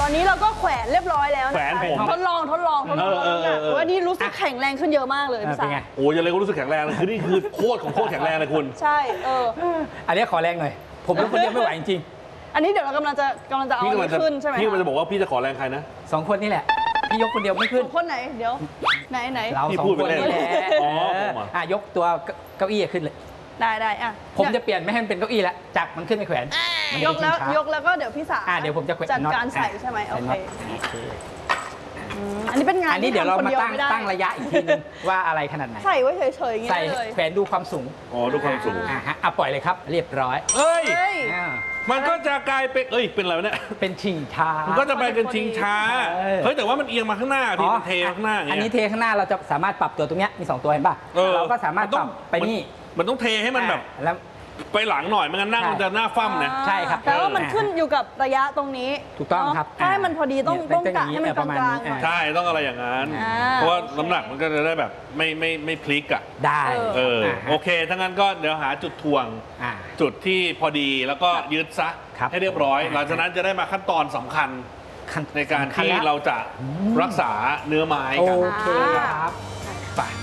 ตอนนี้เราก็แขวนเรียบร้อยแล้วนะแขวนผมทดลองว่านี่รู้สึกแข็งแรงขึ้นเยอะมากเลยพี่สาวโอ้ยยังไงก็รู้สึกแข็งแรงเลยคือนี่คือโคตรของโคตรแข็งแรงเลยคุณใช่อันนี้ขอแรงหน่อยผมเป็นคนเดียวไม่ไหวจริงอันนี้เดี๋ยวเรากำลังจะเอาอันนี้ขึ้นใช่ไหมพี่กำลังจะบอกว่าพี่จะขอแรงใครนะ 2 คนนี่แหละพี่ยกคนเดียวไม่ขึ้นคนไหนเดี๋ยวไหนเรา2 คนนี่แหละยกตัวเก้าอี้ขึ้นเลยได้ผมจะเปลี่ยนไม่ให้มันเป็นเก้าอี้แล้วจับมันขึ้นไปแขวนยกแล้วก็เดี๋ยวพี่สาวเดี๋ยวผมจะจัดการใส่ใช่ไหมโอเคอันนี้เป็นงานอันนี้เดี๋ยวเรามาตั้งระยะอีกทีนึงว่าอะไรขนาดไหนใส่ไว้เฉยๆอย่างเงี้ยใส่แขวนดูความสูงดูความสูงปล่อยเลยครับเรียบร้อยเอ้ยมันก็จะกลายเป็นเป็นอะไรเนี่ยเป็นชิงช้ามันก็จะไปเป็นชิงช้าเฮ้ยแต่ว่ามันเอียงมาข้างหน้าที่มันเทข้างหน้าอันนี้เทข้างหน้าเราจะสามารถปรับตัวตรงนี้มี2 ตัวเห็นป่ะเราก็สามารถปรับไปนี่มันต้องเทให้มันแบบแล้วไปหลังหน่อยไม่งั้นนั่งมันจะหน้าฟั่มนะใช่ครับแต่ว่ามันขึ้นอยู่กับระยะตรงนี้ถูกต้องครับถ้าให้มันพอดีต้องกะให้มันกลางๆใช่ต้องอะไรอย่างนั้นเพราะว่าน้ำหนักมันก็จะได้แบบไม่พลิกอ่ะได้โอเคถ้างั้นก็เดี๋ยวหาจุดถ่วงจุดที่พอดีแล้วก็ยืดซะให้เรียบร้อยหลังจากนั้นจะได้มาขั้นตอนสำคัญในการที่เราจะรักษาเนื้อไม้กันโอเคครับไป